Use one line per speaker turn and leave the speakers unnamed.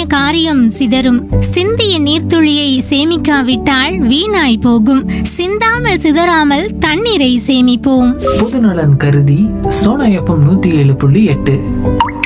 காரியம் சிதறும். சிந்திய நீர்த்துளியை சேமிக்காவிட்டால் வீணாய் போகும். சிந்தாமல் சிதறாமல் தண்ணீரை சேமிப்போம்.
பொதுநலன் கருதி சோனா எஃப்எம் 107.8.